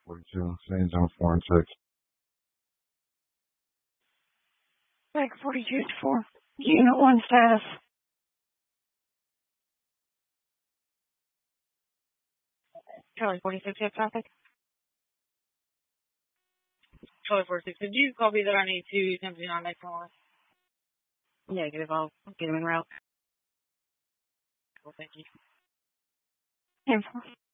42, staying zone 4 and 6. Back 42 to 4. Unit 1 status. Charlie 46, have traffic. Charlie 46, did you copy that I need to 79 next one? Negative, I'll get him en route. Well, thank you. Info.